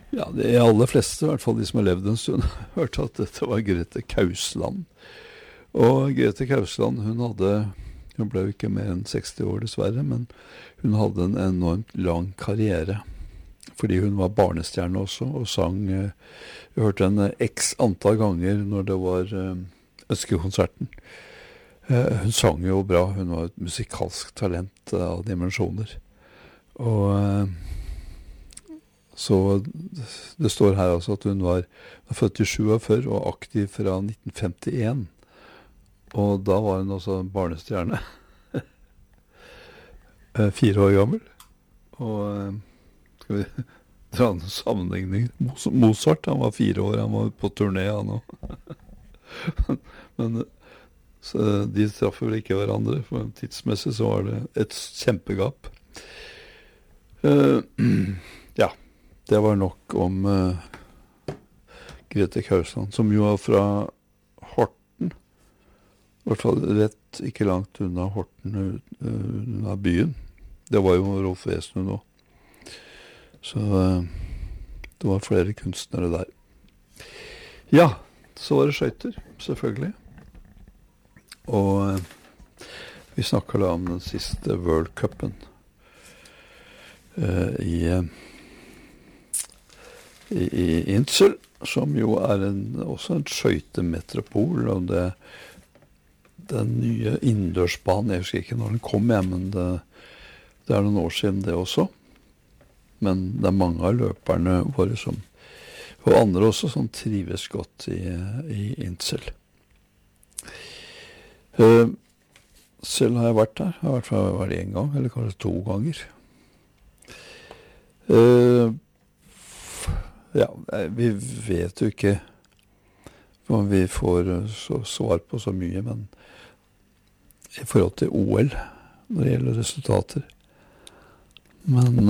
Ja, de aller fleste, i hvert fall de som har levd en stund, hørte at dette var Grete Kausland. Og Grete Kausland, hun ble jo ikke mer enn 60 år dessverre, men hun hadde en enormt lang karriere. Fordi hun var barnestjerne også, og sang, jeg hørte henne x antall ganger når det var Ønskekonserten. Hun sang jo bra, hun var et musikalsk talent av dimensjoner. Og så det står her altså at hun var født i 47 og aktiv fra 1951. Og da var hun også barnestjerne. 4 år gammel. Og skal vi dra en sammenligning? Mozart, han var 4 år, han var på turné han også. Men så de traff vel ikke hverandre, for tidsmessig så var det et kjempegap. Ja, det var nok om Grete Kausland, som jo var fra Horten. I hvert fall rett ikke langt unna Horten, unna byen. Det var jo Rolf Wesenlund nå. Så det var flere kunstnere der. Ja, så var det skøyter, selvfølgelig. Og vi snakket da om den siste World Cupen i Innsel, som jo er også en skøytemetropol, og den nye innendørsbanen, jeg husker ikke når den kom hjem, men det er noen år siden det også. Men det er mange av løperne våre og andre også, som trives godt i Innsel. Selv har jeg vært der. Jeg har i hvert fall vært 1 gang, eller kanskje 2 ganger. Ja, vi vet jo ikke om vi får svar på så mye, men i forhold til OL, når det gjelder resultater. Men